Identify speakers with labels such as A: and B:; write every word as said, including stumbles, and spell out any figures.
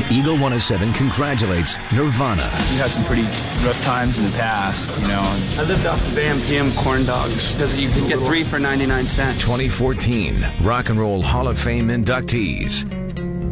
A: Eagle one oh seven congratulates Nirvana.
B: We had some pretty rough times in the past, you know.
C: I lived off of A M P M corn dogs because you could get three for ninety-nine cents.
A: twenty fourteen Rock and Roll Hall of Fame inductees.